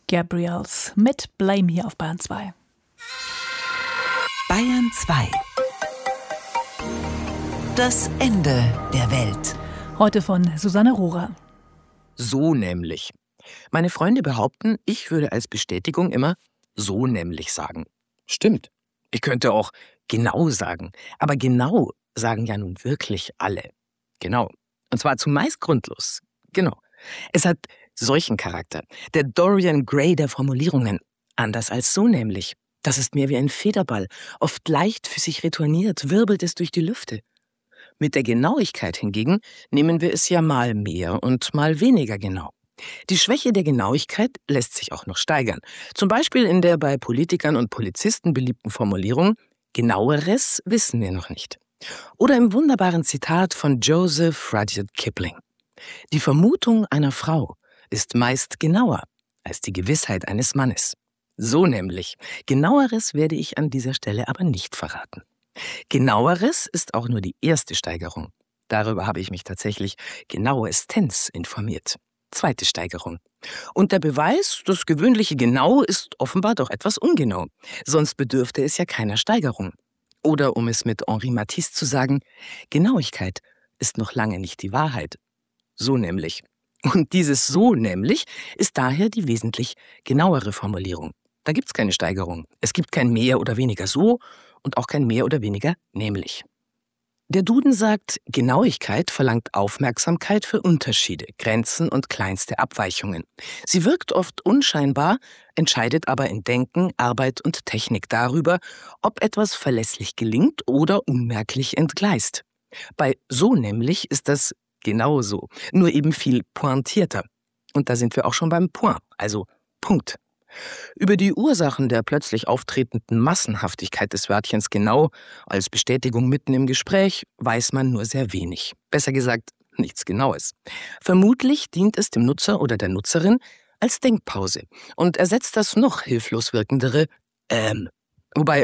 Gabriels mit Blame hier auf Bayern 2. Bayern 2. Das Ende der Welt. Heute von Susanne Rohrer. So nämlich. Meine Freunde behaupten, ich würde als Bestätigung immer so nämlich sagen. Stimmt. Ich könnte auch genau sagen. Aber genau sagen ja nun wirklich alle. Genau. Und zwar zumeist grundlos. Genau. Es hat solchen Charakter. Der Dorian Gray der Formulierungen. Anders als so nämlich. Das ist mehr wie ein Federball. Oft leicht für sich retourniert, wirbelt es durch die Lüfte. Mit der Genauigkeit hingegen nehmen wir es ja mal mehr und mal weniger genau. Die Schwäche der Genauigkeit lässt sich auch noch steigern. Zum Beispiel in der bei Politikern und Polizisten beliebten Formulierung Genaueres wissen wir noch nicht. Oder im wunderbaren Zitat von Joseph Rudyard Kipling. Die Vermutung einer Frau ist meist genauer als die Gewissheit eines Mannes. So nämlich. Genaueres werde ich an dieser Stelle aber nicht verraten. Genaueres ist auch nur die erste Steigerung. Darüber habe ich mich tatsächlich genauestens informiert. Zweite Steigerung. Und der Beweis, das gewöhnliche Genau ist offenbar doch etwas ungenau. Sonst bedürfte es ja keiner Steigerung. Oder um es mit Henri Matisse zu sagen, Genauigkeit ist noch lange nicht die Wahrheit. So nämlich. Und dieses so nämlich ist daher die wesentlich genauere Formulierung. Da gibt's keine Steigerung. Es gibt kein mehr oder weniger so und auch kein mehr oder weniger nämlich. Der Duden sagt, Genauigkeit verlangt Aufmerksamkeit für Unterschiede, Grenzen und kleinste Abweichungen. Sie wirkt oft unscheinbar, entscheidet aber in Denken, Arbeit und Technik darüber, ob etwas verlässlich gelingt oder unmerklich entgleist. Bei so nämlich ist das genauso, nur eben viel pointierter. Und da sind wir auch schon beim Point, also Punkt. Über die Ursachen der plötzlich auftretenden Massenhaftigkeit des Wörtchens genau als Bestätigung mitten im Gespräch weiß man nur sehr wenig. Besser gesagt, nichts Genaues. Vermutlich dient es dem Nutzer oder der Nutzerin als Denkpause und ersetzt das noch hilflos wirkendere Wobei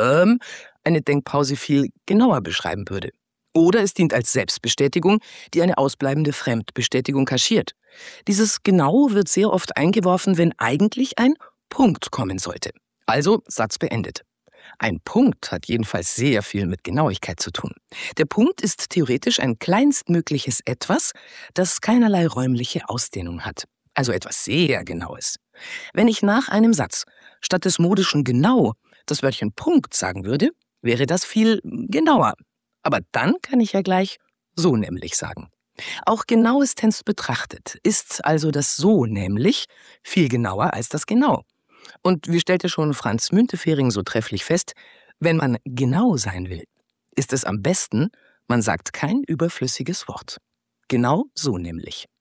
eine Denkpause viel genauer beschreiben würde. Oder es dient als Selbstbestätigung, die eine ausbleibende Fremdbestätigung kaschiert. Dieses Genau wird sehr oft eingeworfen, wenn eigentlich ein Punkt kommen sollte. Also Satz beendet. Ein Punkt hat jedenfalls sehr viel mit Genauigkeit zu tun. Der Punkt ist theoretisch ein kleinstmögliches Etwas, das keinerlei räumliche Ausdehnung hat. Also etwas sehr Genaues. Wenn ich nach einem Satz statt des modischen genau das Wörtchen Punkt sagen würde, wäre das viel genauer. Aber dann kann ich ja gleich so nämlich sagen. Auch genauestens betrachtet ist also das so nämlich viel genauer als das genau. Und wie stellte schon Franz Müntefering so trefflich fest, wenn man genau sein will, ist es am besten, man sagt kein überflüssiges Wort. Genau so nämlich.